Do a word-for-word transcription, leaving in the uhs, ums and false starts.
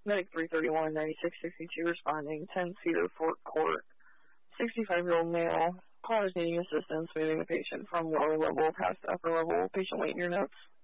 Medic three thirty-one, ninety-six sixty-two responding, ten Cedar Fork Court, sixty-five-year-old male. Caller is needing assistance moving the patient from lower level past upper level. Patient wait in your notes.